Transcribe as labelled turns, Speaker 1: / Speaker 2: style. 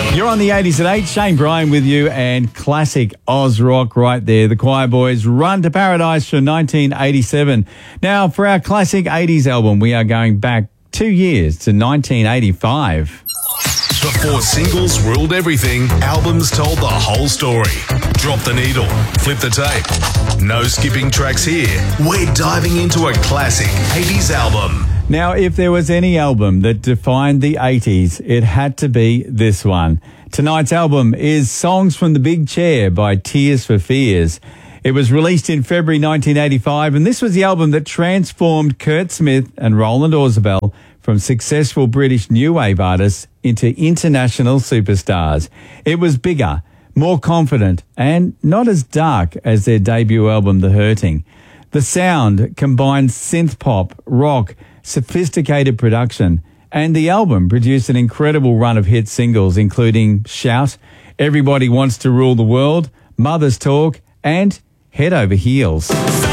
Speaker 1: You're on the 80s at 8. Shane Bryan with you, and classic Oz rock right there. The Choir Boys, Run to Paradise from 1987. Now, for our classic 80s album, we are going back 2 years to 1985.
Speaker 2: Before singles ruled everything, albums told the whole story. Drop the needle, flip the tape. No skipping tracks here. We're diving into a classic 80s album.
Speaker 1: Now, if there was any album that defined the 80s, it had to be this one. Tonight's album is Songs from the Big Chair by Tears for Fears. It was released in February 1985, and this was the album that transformed Kurt Smith and Roland Orzabal from successful British new wave artists into international superstars. It was bigger, more confident, and not as dark as their debut album, The Hurting. The sound combined synth pop, rock, sophisticated production, and the album produced an incredible run of hit singles, including Shout, Everybody Wants to Rule the World, Mother's Talk, and Head Over Heels.